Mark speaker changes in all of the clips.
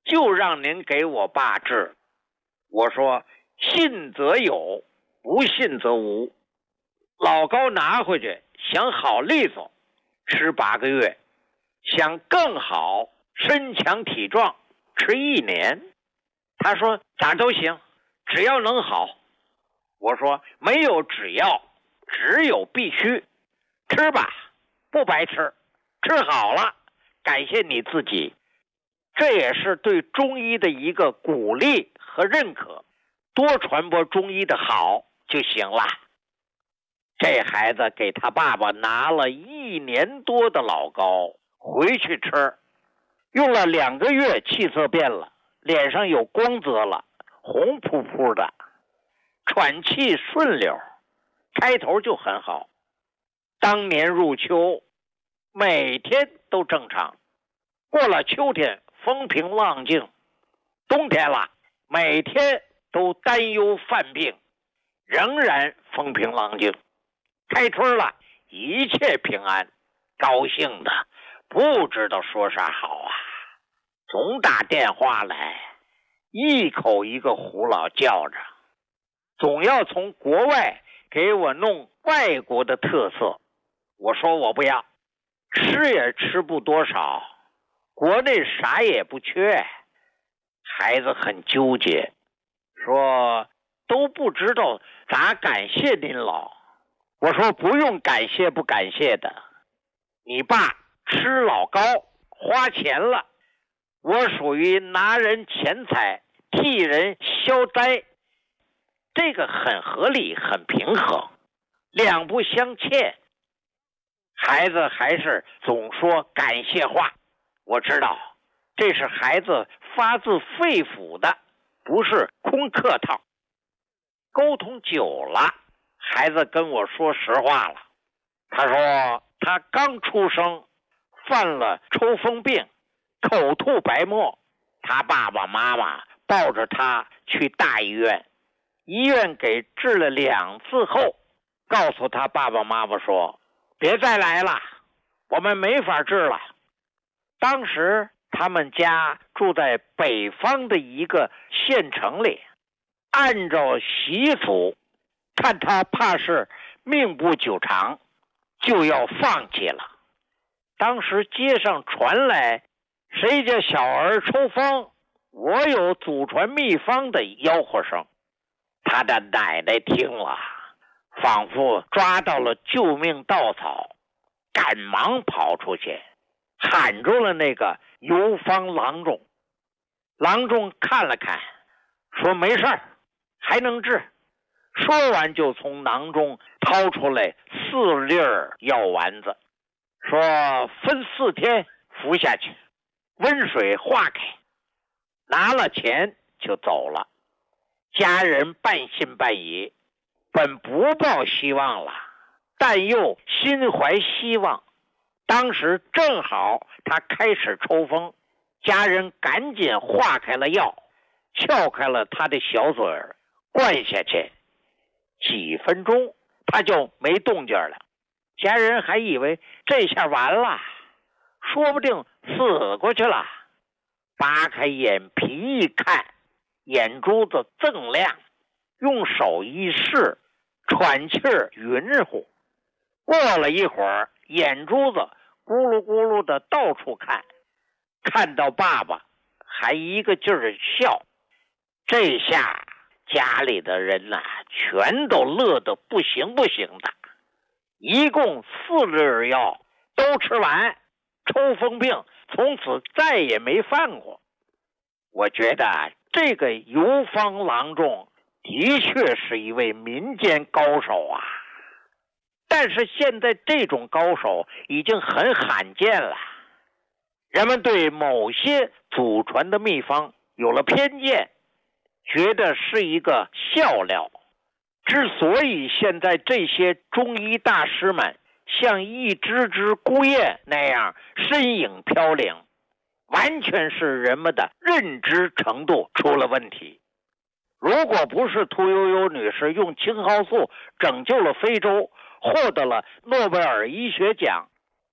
Speaker 1: 就让您给我爸治。我说信则有，不信则无。老高拿回去想好利索，吃8个月；想更好，身强体壮，吃1年。他说咋都行，只要能好。我说没有只要，只有必须。吃吧，不白吃，吃好了，感谢你自己。这也是对中医的一个鼓励和认可，多传播中医的好就行了。这孩子给他爸爸拿了1年多的老高回去吃，用了2个月，气色变了，脸上有光泽了，红扑扑的，喘气顺溜，开头就很好。当年入秋，每天都正常，过了秋天风平浪静，冬天了，每天都担忧犯病，仍然风平浪静。开春了，一切平安，高兴的不知道说啥好啊，总打电话来，一口一个胡老叫着，总要从国外给我弄外国的特色。我说我不要，吃也吃不多少，国内啥也不缺。孩子很纠结，说都不知道咋感谢您老。我说不用感谢不感谢的，你爸吃老高花钱了，我属于拿人钱财替人消灾，这个很合理很平衡，两不相欠。孩子还是总说感谢话，我知道这是孩子发自肺腑的，不是空客套。沟通久了，孩子跟我说实话了，他说他刚出生犯了抽风病，口吐白沫，他爸爸妈妈抱着他去大医院，医院给治了2次后，告诉他爸爸妈妈说别再来了，我们没法治了。当时他们家住在北方的一个县城里，按照习俗，看他怕是命不久长，就要放弃了。当时街上传来谁家小儿抽风，我有祖传秘方的吆喝声。他的奶奶听了，仿佛抓到了救命稻草，赶忙跑出去喊住了那个游方郎中。郎中看了看，说没事儿，还能治。说完就从囊中掏出来4粒药丸子，说分4天服下去，温水化开。拿了钱就走了。家人半信半疑，本不抱希望了，但又心怀希望。当时正好他开始抽风，家人赶紧化开了药，撬开了他的小嘴儿，灌下去。几分钟他就没动静了，家人还以为这下完了，说不定死过去了。扒开眼皮一看，眼珠子锃亮，用手一试，喘气儿匀乎。过了一会儿，眼珠子咕噜咕噜的到处看，看到爸爸还一个劲儿笑。这下家里的人呐，全都乐得不行不行的。一共4粒药都吃完，抽风病从此再也没犯过。我觉得这个游方郎中的确是一位民间高手啊，但是现在这种高手已经很罕见了。人们对某些祖传的秘方有了偏见，觉得是一个笑料。之所以现在这些中医大师们像一只只孤雁那样身影飘零，完全是人们的认知程度出了问题。如果不是屠呦呦女士用青蒿素拯救了非洲，获得了诺贝尔医学奖，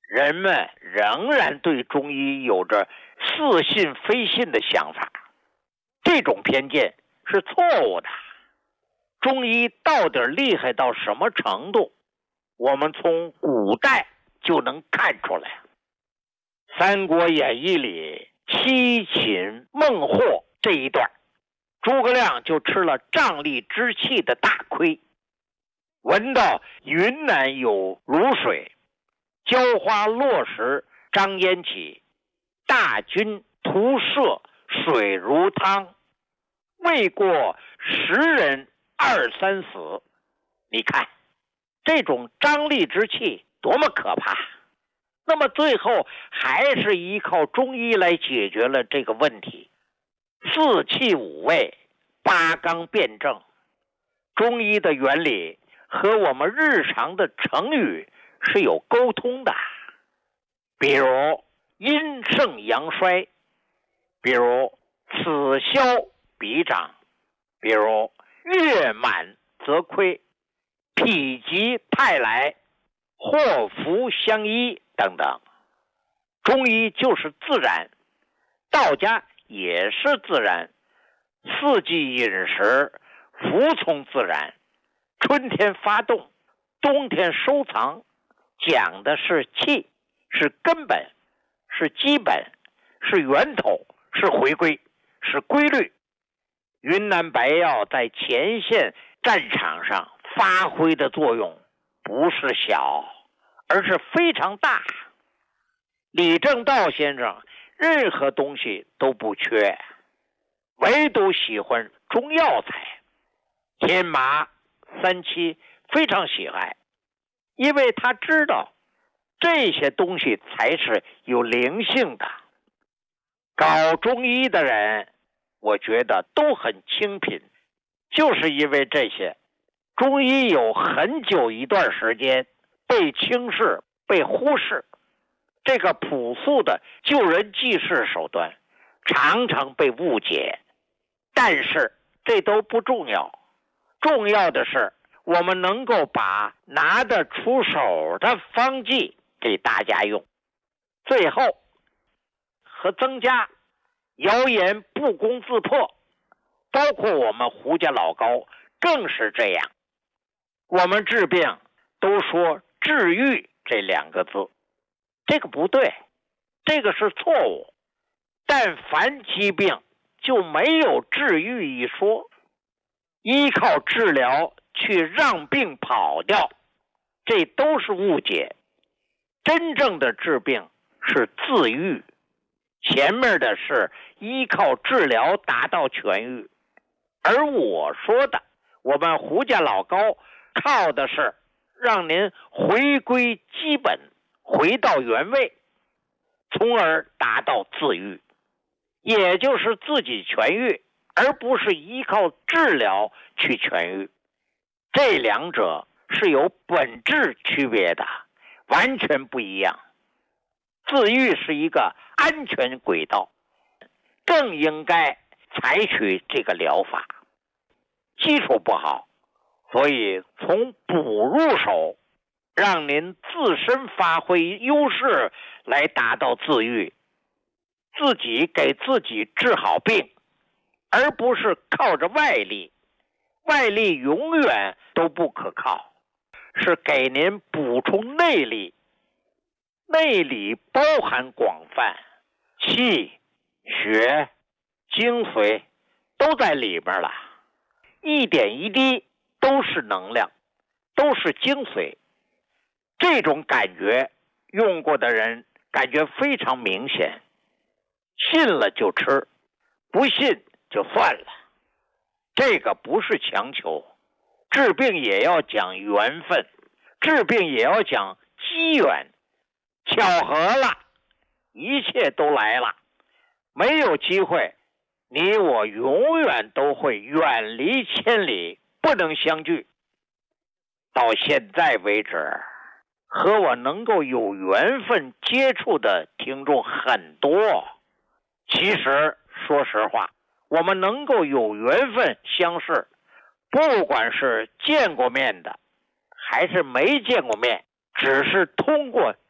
Speaker 1: 人们仍然对中医有着似信非信的想法，这种偏见是错误的。中医到底厉害到什么程度，我们从古代就能看出来。《三国演义》里七擒孟获这一段，诸葛亮就吃了瘴疠之气的大亏。闻到云南有卤水，浇花落石张烟起，大军徒涉水如汤，未过10人2、3死。你看这种张力之气多么可怕！那么最后还是依靠中医来解决了这个问题。4气5味，8纲辩证，中医的原理和我们日常的成语是有沟通的。比如阴盛阳衰，比如此消彼长，比如月满则亏，否极泰来，祸福相依等等。中医就是自然，道家也是自然，四季饮食服从自然，春天发动，冬天收藏，讲的是气，是根本，是基本，是源头，是回归，是规律。云南白药在前线战场上发挥的作用不是小，而是非常大。李政道先生任何东西都不缺，唯独喜欢中药材。天麻、三七非常喜爱，因为他知道这些东西才是有灵性的。搞中医的人，我觉得都很清贫，就是因为这些。中医有很久一段时间被轻视、被忽视，这个朴素的救人济世手段常常被误解，但是这都不重要。重要的是我们能够把拿得出手的方剂给大家用。最后和增加谣言不攻自破，包括我们胡家老高更是这样。我们治病都说治愈这2个字，这个不对，这个是错误。但凡疾病就没有治愈一说，依靠治疗去让病跑掉，这都是误解。真正的治病是自愈，前面的是依靠治疗达到痊愈，而我说的我们胡家老高靠的是让您回归基本，回到原位，从而达到自愈，也就是自己痊愈，而不是依靠治疗去痊愈。这两者是有本质区别的，完全不一样。自愈是一个安全轨道，更应该采取这个疗法。基础不好，所以从补入手，让您自身发挥优势来达到自愈，自己给自己治好病，而不是靠着外力。外力永远都不可靠，是给您补充内力。内里包含广泛，气、血、精髓都在里边了，一点一滴都是能量，都是精髓。这种感觉用过的人感觉非常明显，信了就吃，不信就算了。这个不是强求，治病也要讲缘分，治病也要讲机缘。巧合了，一切都来了，没有机会，你我永远都会远离千里，不能相聚。到现在为止，和我能够有缘分接触的听众很多。其实说实话，我们能够有缘分相识，不管是见过面的还是没见过面，只是通过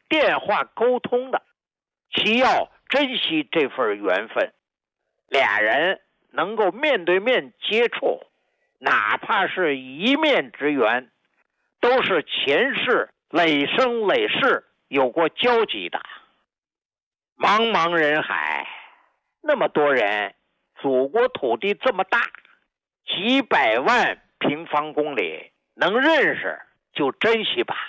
Speaker 1: 电话沟通的，其要珍惜这份缘分。俩人能够面对面接触，哪怕是一面之缘，都是前世累生累世有过交集的。茫茫人海，那么多人，祖国土地这么大，几百万平方公里，能认识就珍惜吧。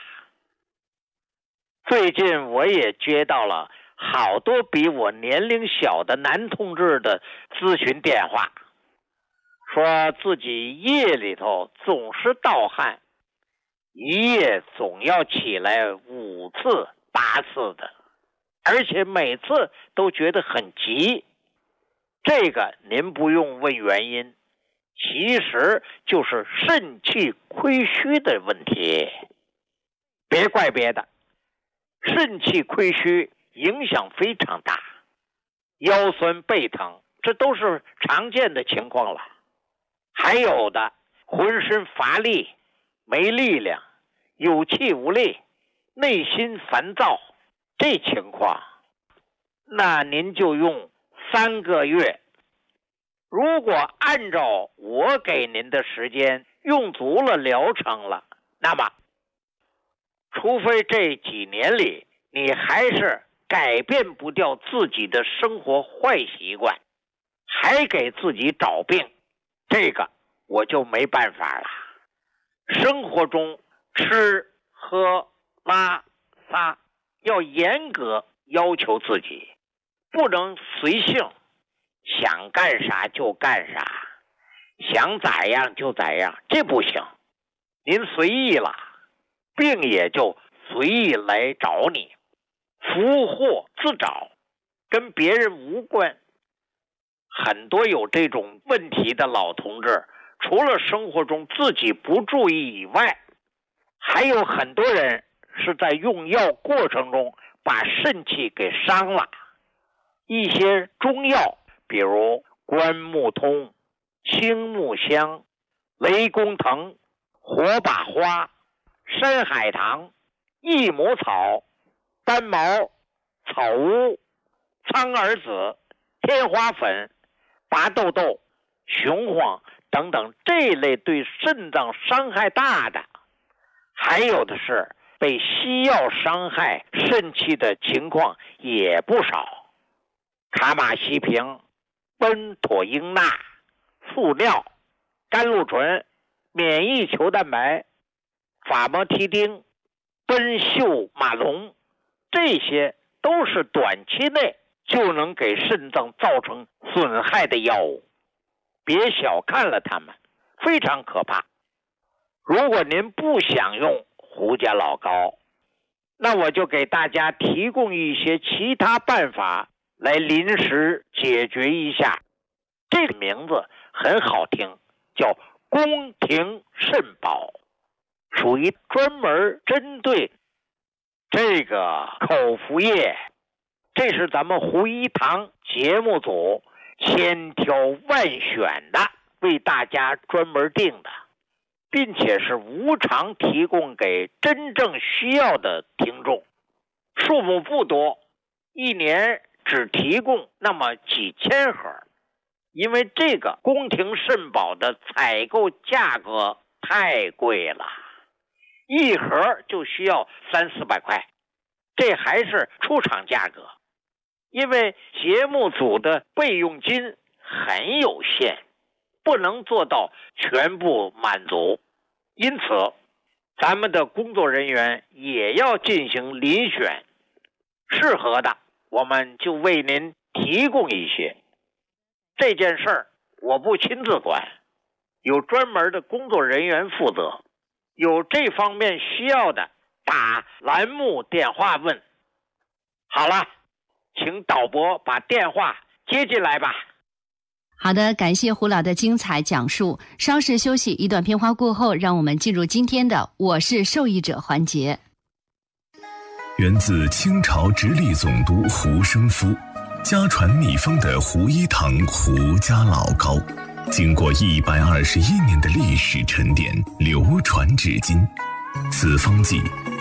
Speaker 1: 最近我也接到了好多比我年龄小的男同志的咨询电话，说自己夜里头总是盗汗，一夜总要起来5次8次的，而且每次都觉得很急。这个您不用问原因，其实就是肾气亏虚的问题。别怪别的，肾气亏虚影响非常大，腰酸背疼，这都是常见的情况了。还有的浑身乏力，没力量，有气无力，内心烦躁，这情况，那您就用3个月。如果按照我给您的时间用足了疗程了，那么除非这几年里你还是改变不掉自己的生活坏习惯，还给自己找病，这个我就没办法了。生活中吃喝拉撒要严格要求自己，不能随性，想干啥就干啥，想咋样就咋样，这不行。您随意了，病也就随意来找你，福祸自找，跟别人无关。很多有这种问题的老同志，除了生活中自己不注意以外，还有很多人是在用药过程中把肾气给伤了。一些中药，比如关木通、青木香、雷公藤、火把花、山海棠、益母草、丹毛、草乌、苍耳子、天花粉、拔豆豆、雄黄等等，这类对肾脏伤害大的，还有的是被西药伤害肾气的情况也不少。卡马西平、苯妥英钠、速尿、甘露醇、免疫球蛋白、法摩提丁、苯溴马龙，这些都是短期内就能给肾脏造成损害的药物，别小看了它们，非常可怕。如果您不想用胡家老膏，那我就给大家提供一些其他办法来临时解决一下。这个名字很好听，叫宫廷肾宝，属于专门针对这个口服液。这是咱们胡一堂节目组千挑万选的，为大家专门定的，并且是无偿提供给真正需要的听众，数目不多，一年只提供那么几千盒。因为这个宫廷肾宝的采购价格太贵了，一盒就需要300-400块，这还是出厂价格。因为节目组的备用金很有限，不能做到全部满足，因此咱们的工作人员也要进行遴选，适合的我们就为您提供一些。这件事儿我不亲自管，有专门的工作人员负责，有这方面需要的打栏目电话问。好了，请导播把电话接进来吧。
Speaker 2: 好的，感谢胡老的精彩讲述。稍事休息，一段片花过后，让我们进入今天的我是受益者环节。
Speaker 3: 源自清朝直隶总督胡生夫，家传秘方的胡一堂胡家老膏，经过121年的历史沉淀，流传至今。此方剂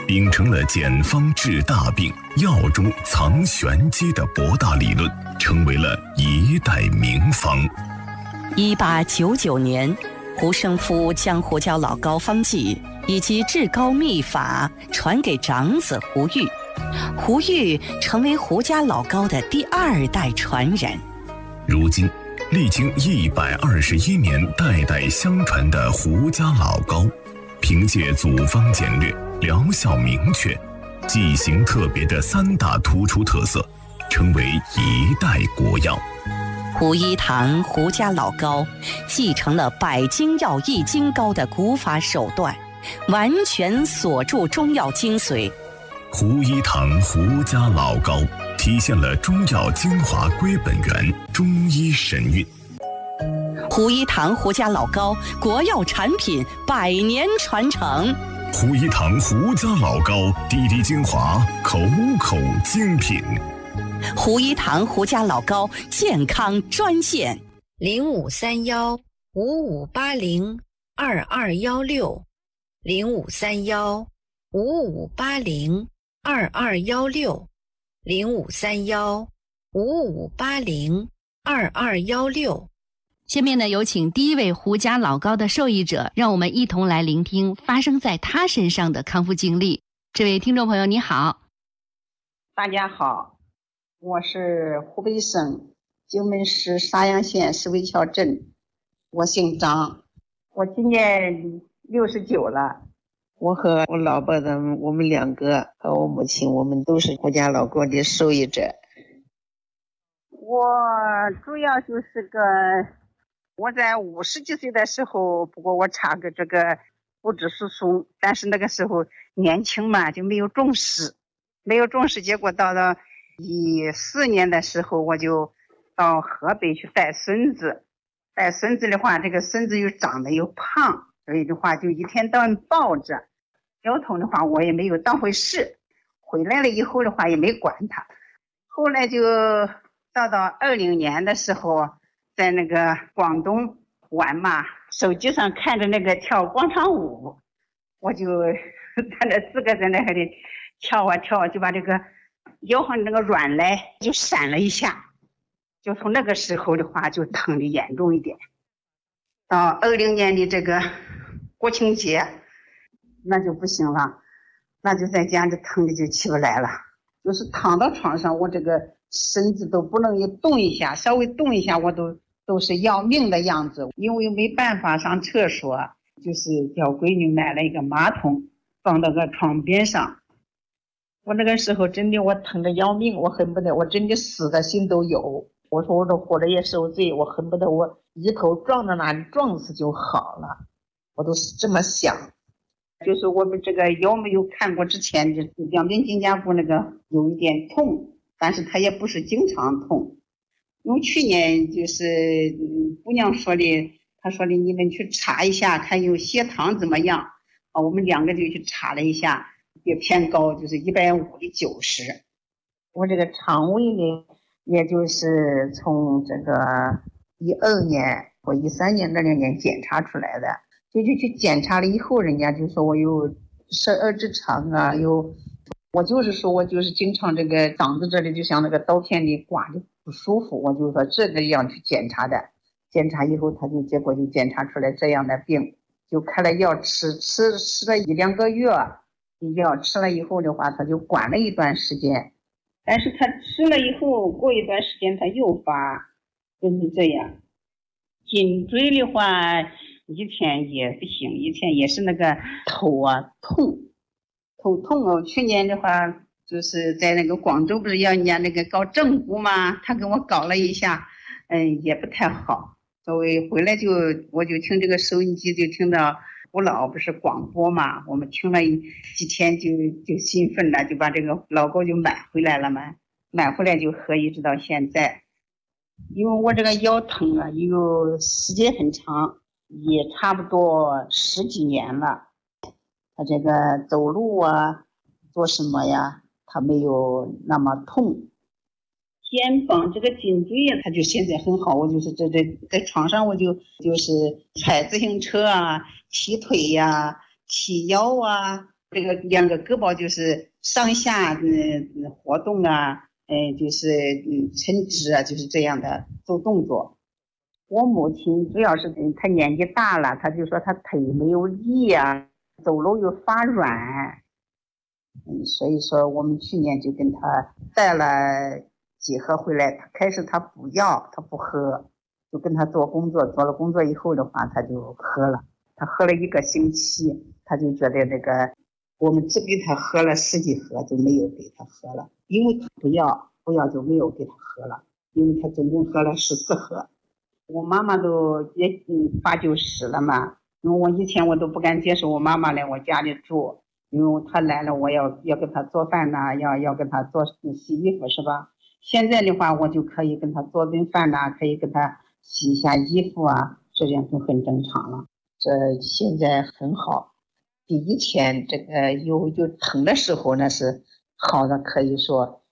Speaker 3: 秉承了简方治大病、药中藏玄机的博大理论，成为了一代名方。
Speaker 4: 1899年，胡生夫将胡椒老膏方剂以及治膏秘法传给长子胡玉，胡玉成为胡家老膏的第2代传人。
Speaker 3: 如今，历经121年代代相传的胡家老膏，凭借组方简略、疗效明确、剂型特别的3大突出特色，成为一代国药。
Speaker 4: 胡一堂胡家老膏继承了百精药易筋膏的古法手段，完全锁住中药精髓。
Speaker 3: 胡一堂胡家老膏体现了中药精华归本源，中医神韵。
Speaker 4: 胡一堂胡家老膏国药产品100年传承。
Speaker 3: 胡一堂胡家老膏滴滴精华，口口精品。
Speaker 4: 胡一堂胡家老膏健康专线
Speaker 2: 0531-5580-2216，0531-5580-2216。下面呢，有请第一位胡家老膏的受益者，让我们一同来聆听发生在他身上的康复经历。这位听众朋友你好。
Speaker 5: 大家好，我是湖北省荆门市沙洋县石围桥镇，我姓张，我今年69了。我和我老婆我们2个和我母亲，我们都是胡家老膏的受益者。我主要就是我在50几岁的时候，不过我查个这个骨质疏松，但是那个时候年轻嘛，就没有重视，结果到了14年的时候，我就到河北去带孙子的话，这个孙子又长得又胖，所以的话就一天到晚抱着，腰痛的话我也没有当回事，回来了以后的话也没管他。后来就到20年的时候，在那个广东玩嘛，手机上看着那个跳广场舞，我就他那自个在那里跳啊跳啊，就把这个腰上那个软来就闪了一下，就从那个时候的话就疼的严重一点。到20年的这个国庆节，那就不行了，那就在家里疼的就起不来了，就是躺到床上，我这个身子都不能动一下，稍微动一下我都是要命的样子。因为没办法上厕所，就是叫闺女买了一个马桶放到个床边上。我那个时候真的我疼得要命，我恨不得我真的死的心都有。我说我这活着也受罪，我恨不得我一头撞到哪里撞死就好了，我都是这么想。就是我们这个腰没有看过之前，就两边肩胛骨那个有一点痛，但是它也不是经常痛。因为去年就是姑娘说的，她说的你们去查一下看有血糖怎么样啊，我们2个就去查了一下，也偏高，就是150的90。我这个肠胃呢，也就是从这个12年或13年这2年检查出来的，就去检查了以后，人家就说我有12指肠啊，我就是说我就是经常这个嗓子这里就像那个刀片里刮着不舒服，我就说这个样去检查的，检查以后结果就检查出来这样的病，就开了药吃了1-2个月，药吃了以后的话他就管了一段时间，但是他吃了以后过一段时间他又发，就是这样。颈椎的话以前也不行，以前也是那个头痛哦。去年的话就是在那个广州不是要人家那个搞正骨吗，他给我搞了一下，也不太好。所以回来我就听这个收音机，就听到我老不是广播嘛，我们听了几天就兴奋了，就把这个老膏就买回来了嘛，买回来就喝一直到现在。因为我这个腰疼啊，有时间很长，也差不多10几年了。他这个走路啊做什么呀，他没有那么痛。肩膀这个颈椎呀，他就现在很好。我就是在床上，我就是踩自行车啊，踢腿呀，踢腰啊， 这个两个胳膊就是上下活动啊，就是伸直啊，就是这样的做动作。我母亲主要是她年纪大了，她就说她腿没有力啊，走路又发软，所以说我们去年就跟她带了几盒回来。开始她不要，她不喝，就跟她做工作，做了工作以后的话，她就喝了。她喝了1个星期，她就觉得那个我们只给她喝了10几盒，就没有给她喝了，因为她不要就没有给她喝了，因为她总共喝了14盒。我妈妈都也8、9十了嘛，因为我以前我都不敢接受我妈妈来我家里住，因为她来了我要给她做饭呐，要跟她做洗衣服是吧？现在的话我就可以跟她做顿饭呐，可以跟她洗一下衣服啊，这样就很正常了。这现在很好，比以前这个有疼的时候那是好的，可以说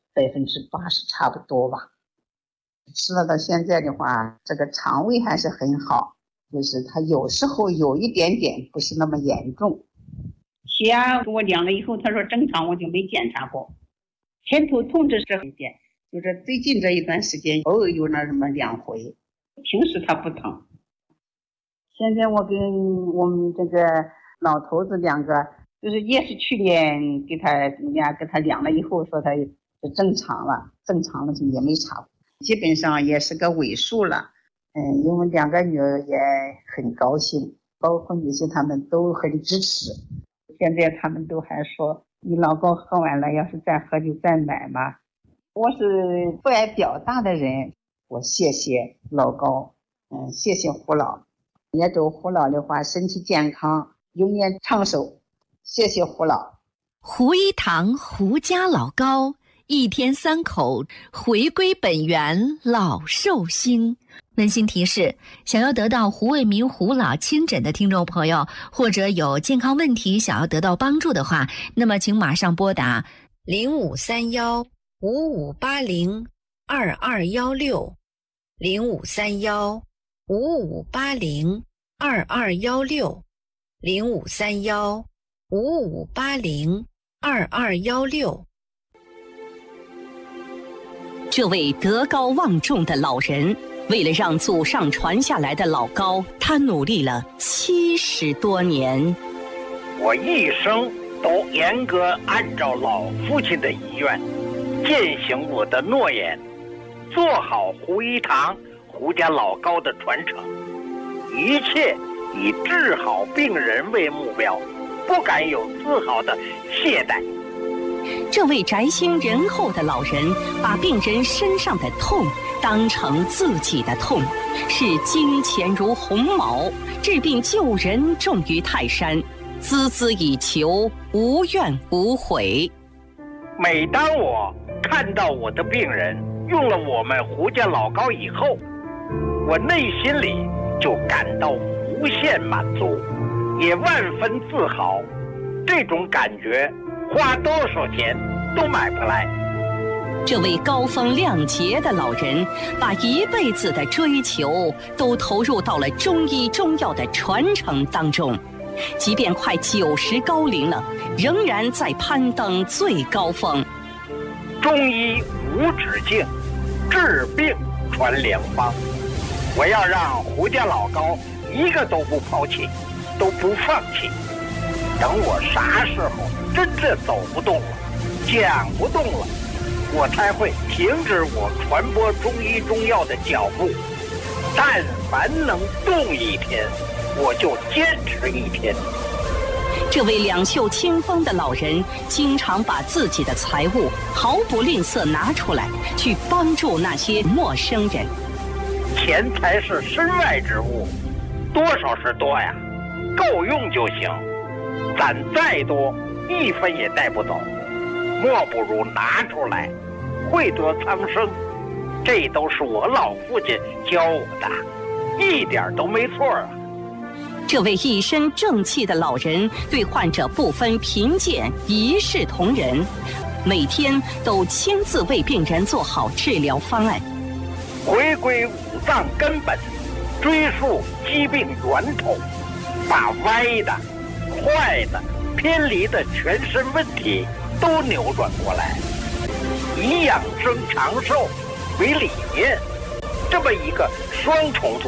Speaker 5: 80%差不多吧。吃了到现在的话，这个肠胃还是很好，就是它有时候有一点点不是那么严重。血压给我量了以后，他说正常，我就没检查过。前头痛着是一点，就是最近这一段时间偶尔有那什么2回，平时它不疼。现在我跟我们这个老头子2个，就是也是去年给他量了以后，说他是正常了就也没查过。基本上也是个尾数了，因为2个女儿也很高兴，包括女婿他们都很支持。现在他们都还说，你老公喝完了，要是再喝就再买嘛。我是不爱表达的人，我谢谢老高，谢谢胡老，也祝胡老的话身体健康，永远长寿。谢谢胡老。
Speaker 2: 胡一堂胡家老高。1天3口，回归本源，老寿星。温馨提示：想要得到胡卫民胡老亲诊的听众朋友，或者有健康问题想要得到帮助的话，那么请马上拨打0531-5580-2216 0531-5580-2216 0531-5580-2216。
Speaker 4: 这位德高望重的老人，为了让祖上传下来的老高，他努力了70多年。
Speaker 1: 我一生都严格按照老父亲的遗愿，践行我的诺言，做好胡一堂胡家老高的传承，一切以治好病人为目标，不敢有丝毫的懈怠。
Speaker 4: 这位宅心仁厚的老人，把病人身上的痛当成自己的痛，视金钱如鸿毛，治病救人重于泰山，孜孜以求，无怨无悔。
Speaker 1: 每当我看到我的病人用了我们胡家老高以后，我内心里就感到无限满足，也万分自豪。这种感觉花多少钱都买不来。
Speaker 4: 这位高风亮节的老人，把一辈子的追求都投入到了中医中药的传承当中，即便快90高龄了，仍然在攀登最高峰。
Speaker 1: 中医无止境，治病传良方。我要让胡家老高一个都不抛弃，都不放弃。等我啥时候真正走不动了，讲不动了，我才会停止我传播中医中药的脚步。但凡能动一天，我就坚持一天。
Speaker 4: 这位两袖清风的老人，经常把自己的财物毫不吝啬拿出来，去帮助那些陌生人。
Speaker 1: 钱财是身外之物，多少是多呀，够用就行。攒再多，1分也带不走，莫不如拿出来，惠得苍生。这都是我老父亲教我的，一点都没错啊。
Speaker 4: 这位一身正气的老人，对患者不分贫贱，一视同仁，每天都亲自为病人做好治疗方案，
Speaker 1: 回归五脏根本，追溯疾病源头，把歪的坏的、偏离的全身问题都扭转过来，以养生长寿为理念，这么一个双重